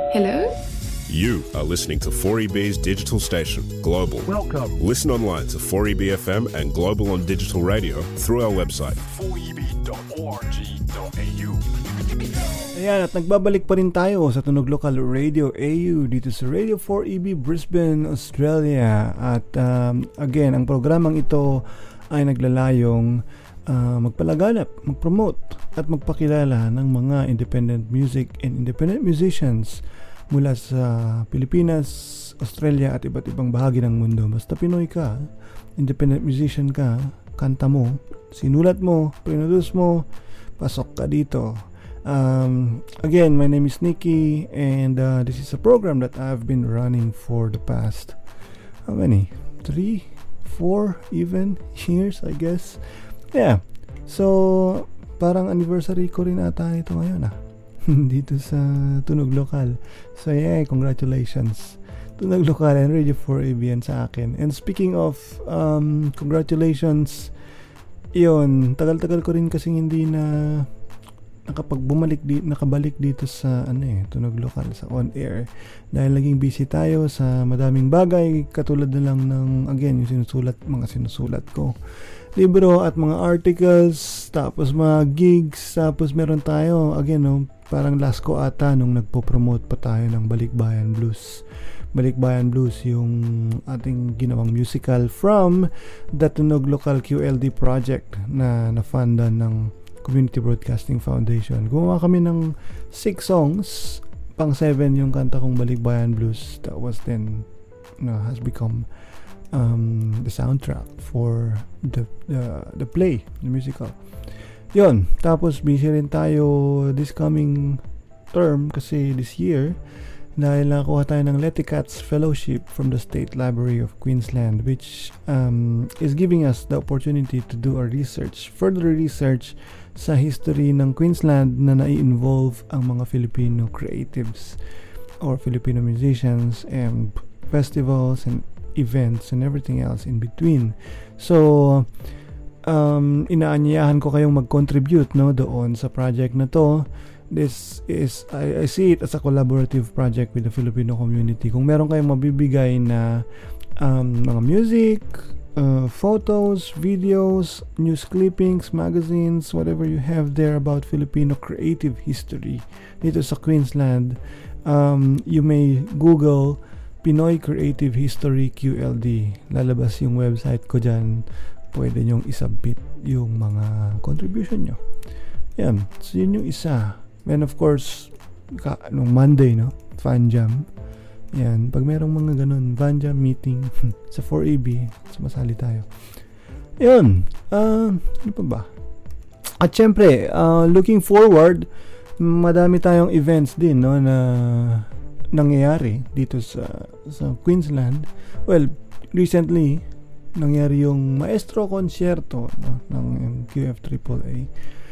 Hello? You are listening to 4EB's digital station, Global. Welcome. Listen online to 4EB FM and Global on Digital Radio through our website. 4eb.org.au. Ayan, at nagbabalik pa rin tayo sa Tunog Lokal Radio AU dito sa Radio 4EB Brisbane, Australia. At again, ang programang ito ay naglalayong magpalaganap, mag-promote at magpakilala ng mga independent music and independent musicians mula sa Pilipinas, Australia at iba't ibang bahagi ng mundo. Basta Pinoy ka, independent musician ka, kanta mo, sinulat mo, produce mo, pasok ka dito. Again, my name is Nikki and this is a program that I've been running for the past, how many? 3, 4 even years, I guess. Yeah. So, parang anniversary ko rin ata ito ngayon dito sa Tunog Lokal. So yeah, congratulations Tunog Lokal and Radio 4AB yan sa akin. And speaking of congratulations, yun, tagal-tagal ko rin kasing hindi na nakabalik dito sa Tunog Lokal sa on air dahil naging busy tayo sa madaming bagay katulad na lang ng again yung mga sinusulat ko, libro at mga articles, tapos mga gigs, tapos meron tayo again parang last ko ata nung nagpo-promote pa tayo ng Balikbayan Blues. Balikbayan Blues yung ating ginawang musical from the Tunog Lokal QLD project na na-fundan ng Community Broadcasting Foundation. Gumawa kami ng 6 songs, pang 7 yung kanta kong Balikbayan Blues. That was then has become the soundtrack for the play, the musical. Yun, tapos busy rin tayo this coming term kasi this year dahil nakakuha tayo ng Leticats Fellowship from the State Library of Queensland, which is giving us the opportunity to do our further research sa history ng Queensland na nai-involve ang mga Filipino creatives or Filipino musicians and festivals and events and everything else in between. So, inaanyayahan ko kayong mag-contribute doon sa project na to. This is, I see it as a collaborative project with the Filipino community. Kung meron kayong mabibigay na mga music, photos, videos, news clippings, magazines, whatever you have there about Filipino creative history dito sa Queensland, you may Google Pinoy Creative History QLD. Lalabas yung website ko dyan. Pwede nyong isubmit yung mga contribution nyo. Yan. So, yun yung isa. And of course, nung Monday, Fan Jam. Yan. Pag merong mga ganun, Fan Jam meeting sa 4AB, sumasali tayo. Yun. Ano pa ba? At syempre, looking forward, madami tayong events din, na nangyayari dito sa Queensland. Well, recently nangyari yung Maestro Concerto ng QF AAA.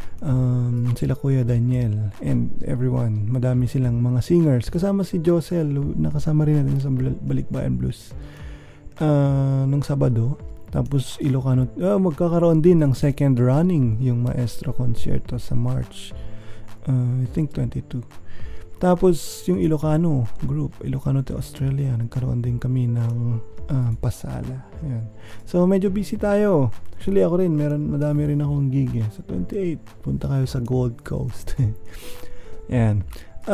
Sila Kuya Daniel and everyone, madami silang mga singers, kasama si Josel, nakasama rin natin sa Balikbayan Blues nung Sabado. Tapos Ilocano, magkakaroon din ng second running yung Maestro Concerto sa March I think 22. Tapos yung Ilocano group, Ilocano to Australia, nagkaroon din kami ng pasala. Ayan. So medyo busy tayo. Actually ako rin, madami rin akong gig sa 28. Punta kayo sa Gold Coast. Ayan.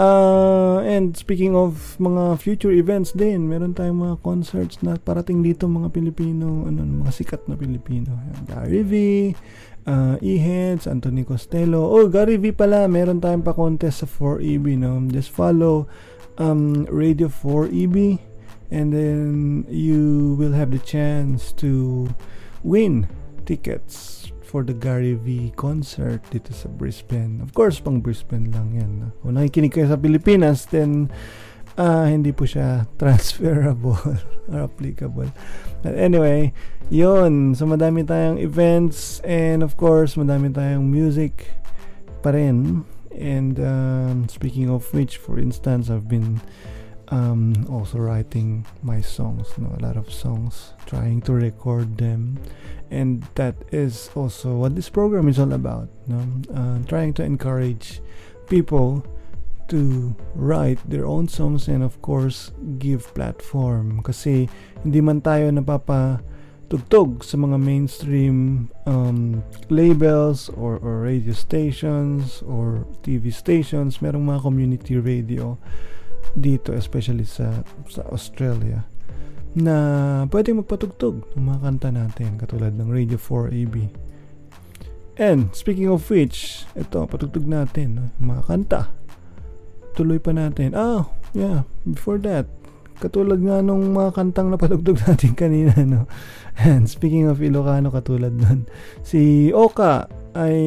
And speaking of mga future events din, meron tayong mga concerts na parating dito, mga Pilipino, mga sikat na Pilipino. Ayan. Gary V, E-Heads, Anthony Costello. Gary V pala, meron tayong pa-contest sa 4EB, Just follow Radio 4EB and then you will have the chance to win tickets for the Gary V concert dito sa Brisbane. Of course, pang Brisbane lang yan. Kung nakikinig kayo sa Pilipinas, then hindi po siya transferable or applicable. But anyway, yun. So, madami tayong events and of course, madami tayong music pa rin. And speaking of which, for instance, I've been also writing my songs, a lot of songs, trying to record them. And that is also what this program is all about, trying to encourage people to write their own songs and of course give platform, kasi hindi man tayo napapatugtog sa mga mainstream labels or radio stations or TV stations. Merong mga community radio dito, especially sa Australia, na pwedeng magpatugtog ng mga kanta natin, katulad ng Radio 4AB. And speaking of which, ito, patugtog natin mga kanta. Tuloy pa natin. Before that, katulad nga nung mga kantang napatugtog natin kanina, no? And speaking of Ilocano, katulad nun, si Oka ay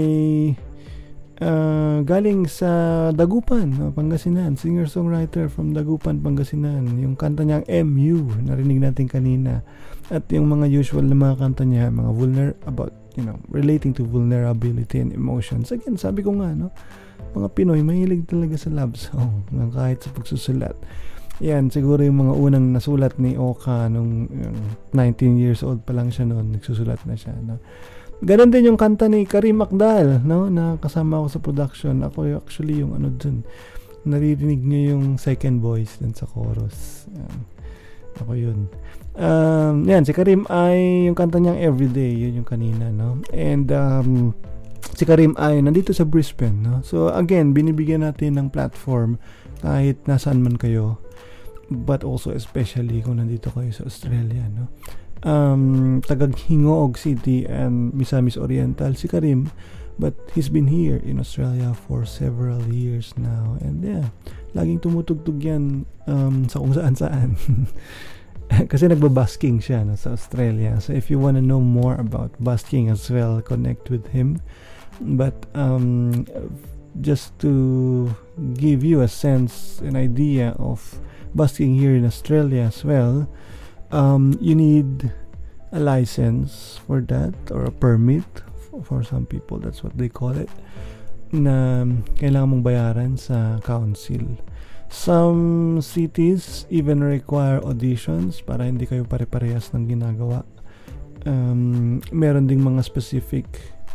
galing sa Dagupan, Pangasinan, singer-songwriter from Dagupan, Pangasinan. Yung kanta niyang MU, narinig natin kanina. At yung mga usual na mga kanta niya, mga relating to vulnerability and emotions. Again, sabi ko nga, no, mga Pinoy mahilig talaga sa love song, kahit sa pagsusulat. Yan, siguro yung mga unang nasulat ni Oka nung 19 years old pa lang siya noon, nagsusulat na siya, no. Ganon din yung kanta ni Karim Akdal, no, na kasama ako sa production. Ako actually yung dun, naririnig niyo yung second voice dun sa chorus. Yan. Ako yun. Yan, si Karim ay yung kanta niyang Everyday, yun yung kanina, no. And si Karim ay nandito sa Brisbane, no. So again, binibigyan natin ng platform kahit nasaan man kayo, but also especially kung nandito kayo sa Australia, no. Tagag Hingoog City and Misamis Oriental si Karim, but he's been here in Australia for several years now, and yeah, laging tumutugtog yan sa kung saan kasi nagbabasking siya, no, sa Australia. So if you wanna know more about basking as well, connect with him. But just to give you a sense, an idea of basking here in Australia as well, you need a license for that, or a permit for some people, that's what they call it, na kailangan mong bayaran sa council. Some cities even require auditions para hindi kayo pare-parehas ng ginagawa. Meron ding mga specific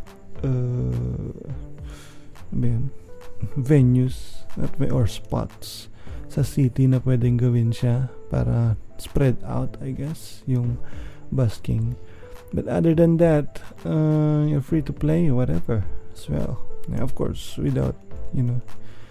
venues or spots sa city na pwedeng gawin siya para spread out, I guess, yung busking. But other than that, you're free to play whatever as well. Now, of course, without, yung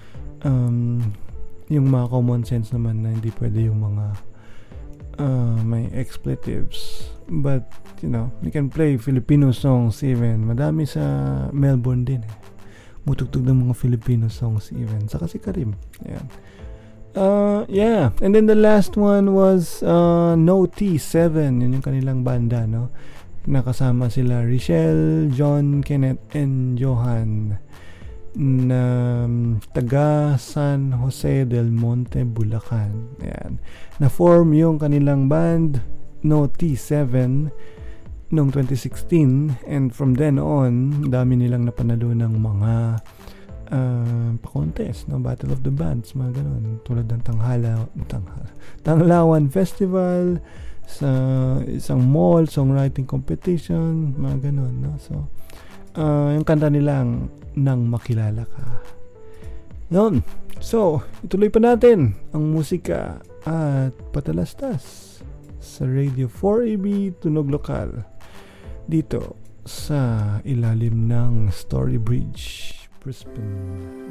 mga common sense naman na hindi pwede yung mga may expletives. But, you can play Filipino songs even. Madami sa Melbourne din mutugtog ng mga Filipino songs even. Saka si Karim. Ayan. Yeah, and then the last one was No T7, yun yung kanilang banda, no. Nakasama sila Richelle, John, Kenneth, and Johan, na taga San Jose del Monte, Bulacan. Ayan. Na-form yung kanilang band No T7 noong 2016, and from then on, dami nilang napanalo ng mga pa-contest, no? Battle of the Bands, mga ganun, tulad ng Tanglawan Festival, sa isang mall songwriting competition, mga ganun, no? So yung kanta nilang Nang Makilala Ka. Yun. So ituloy pa natin ang musika at patalastas sa Radio 4AB Tunog Lokal dito sa ilalim ng Story Bridge, Brisbane.